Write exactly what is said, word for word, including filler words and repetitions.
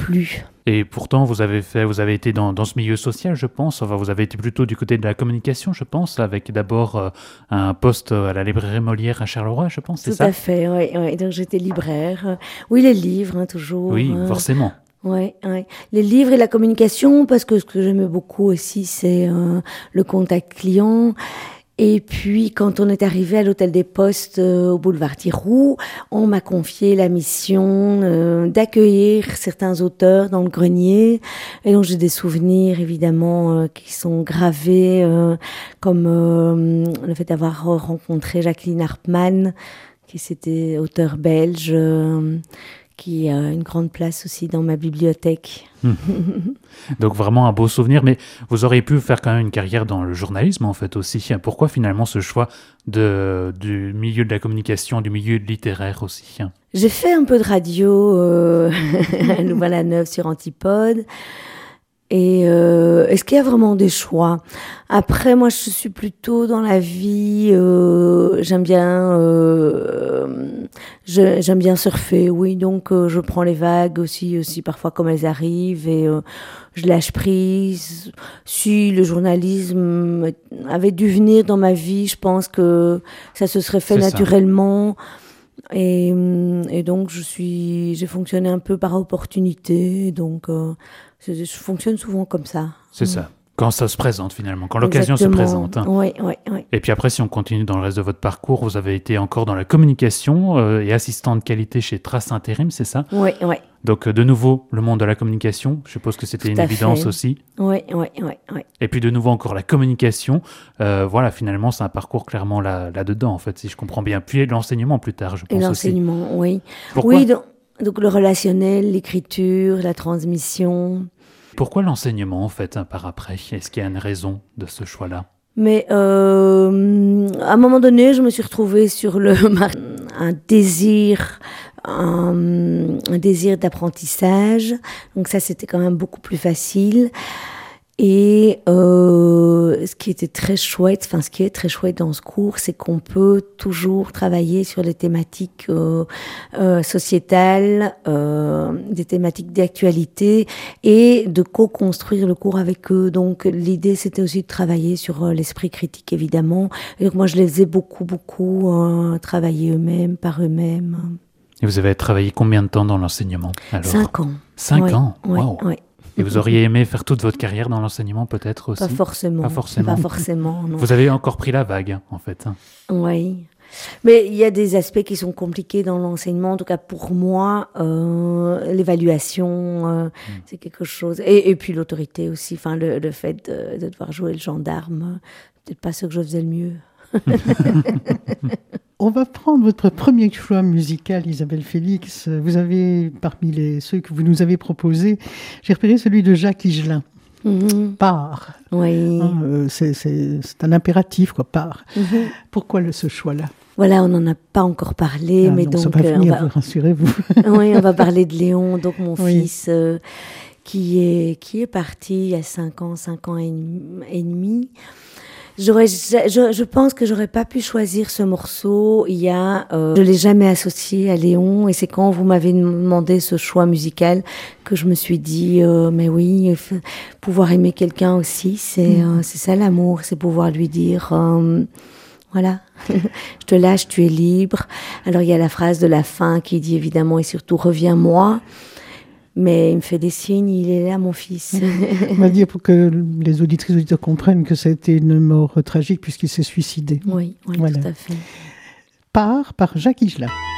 plus. Et pourtant, vous avez fait, vous avez été dans, dans ce milieu social, je pense. Enfin, vous avez été plutôt du côté de la communication, je pense, avec d'abord euh, un poste à la librairie Molière à Charleroi, je pense, c'est Tout ça? à fait, oui. Ouais. Donc j'étais libraire. Oui, les livres, hein, toujours. Oui, hein. forcément. Oui, ouais. Les livres et la communication, parce que ce que j'aimais beaucoup aussi, c'est euh, le contact client. Et puis, quand on est arrivé à l'Hôtel des Postes euh, au boulevard Thiroux, on m'a confié la mission euh, d'accueillir certains auteurs dans le grenier. Et donc, j'ai des souvenirs, évidemment, euh, qui sont gravés, euh, comme euh, le fait d'avoir rencontré Jacqueline Hartmann, qui c'était auteur belge, euh, qui a une grande place aussi dans ma bibliothèque. Mmh. Donc vraiment un beau souvenir, mais vous auriez pu faire quand même une carrière dans le journalisme en fait aussi. Pourquoi finalement ce choix de, du milieu de la communication, du milieu littéraire aussi? J'ai fait un peu de radio euh, à Louvain-la-Neuve sur Antipode. Et euh, est-ce qu'il y a vraiment des choix? Après, moi, je suis plutôt dans la vie. Euh, j'aime bien, euh, je, j'aime bien surfer, oui. Donc, euh, je prends les vagues aussi, aussi parfois comme elles arrivent, et euh, je lâche prise. Si le journalisme avait dû venir dans ma vie, je pense que ça se serait fait C'est naturellement. Ça. Et, et donc, je suis, j'ai fonctionné un peu par opportunité. Donc, euh, je, je fonctionne souvent comme ça. C'est mmh. ça. Quand ça se présente finalement, quand l'occasion Exactement. se présente. Hein. Oui, oui, oui. Et puis après, si on continue dans le reste de votre parcours, vous avez été encore dans la communication euh, et assistante de qualité chez Trace Intérim, c'est ça? Oui, oui. Donc, de nouveau, le monde de la communication. Je suppose que c'était Tout une à évidence fait. aussi. Oui, oui, oui, oui. Et puis, de nouveau, encore la communication. Euh, voilà, finalement, c'est un parcours clairement là, là-dedans, en fait, si je comprends bien. Puis l'enseignement plus tard, je pense Et aussi. l'enseignement, oui. Pourquoi? Oui, donc, donc le relationnel, l'écriture, la transmission. Pourquoi l'enseignement, en fait, hein, par après? Est-ce qu'il y a une raison de ce choix-là? Mais euh, à un moment donné, je me suis retrouvée sur le un désir, un, un désir d'apprentissage. Donc ça, c'était quand même beaucoup plus facile. Et euh, ce qui était très chouette, enfin ce qui est très chouette dans ce cours, c'est qu'on peut toujours travailler sur les thématiques euh, euh, sociétales, euh, des thématiques d'actualité, et de co-construire le cours avec eux. Donc l'idée, c'était aussi de travailler sur euh, l'esprit critique, évidemment. Et donc moi, je les faisais beaucoup, beaucoup euh, travailler eux-mêmes, par eux-mêmes. Et vous avez travaillé combien de temps dans l'enseignement alors? Cinq ans. Cinq oui, ans. Oui, wow. oui. Et vous auriez aimé faire toute votre carrière dans l'enseignement peut-être aussi? Pas forcément. Pas forcément. Pas forcément, non. Vous avez encore pris la vague, en fait. Oui. Mais il y a des aspects qui sont compliqués dans l'enseignement. En tout cas, pour moi, euh, l'évaluation, euh, mmh. c'est quelque chose. Et, et puis l'autorité aussi. Enfin, le, le fait de, de devoir jouer le gendarme, peut-être pas ce que je faisais le mieux. On va prendre votre premier choix musical, Isabelle Félix. Vous avez, parmi les, ceux que vous nous avez proposés, j'ai repéré celui de Jacques Higelin. Mmh. Pars. Oui. Hein, euh, c'est, c'est, c'est un impératif, quoi, pars. Mmh. Pourquoi le, ce choix-là? Voilà, on n'en a pas encore parlé, ah, mais non, donc... Ça va euh, venir, on va... rassurez-vous. Oui, on va parler de Léon, donc mon oui. fils, euh, qui, est, qui est parti il y a cinq ans, cinq ans et demi. J'aurais, je, je pense que j'aurais pas pu choisir ce morceau. Il y a, euh, je l'ai jamais associé à Léon, et c'est quand vous m'avez demandé ce choix musical que je me suis dit, euh, mais oui, pouvoir aimer quelqu'un aussi, c'est, mmh. euh, c'est ça l'amour, c'est pouvoir lui dire, euh, voilà, je te lâche, tu es libre. Alors il y a la phrase de la fin qui dit évidemment, et surtout reviens-moi. Mais il me fait des signes, il est là, mon fils. On va dire pour que les auditrices et auditeurs comprennent que ça a été une mort tragique puisqu'il s'est suicidé. Oui, oui, voilà. Tout à fait. Pars par Jacques Higelin.